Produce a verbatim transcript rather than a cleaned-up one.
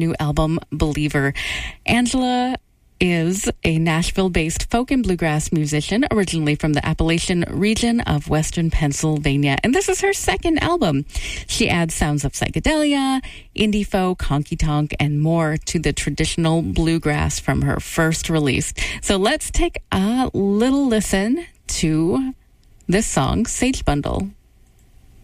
new album, Believer. Angela is a Nashville-based folk and bluegrass musician, originally from the Appalachian region of Western Pennsylvania. And this is her second album. She adds sounds of psychedelia, indie folk, honky-tonk, and more to the traditional bluegrass from her first release. So let's take a little listen to this song, Sage Bundle.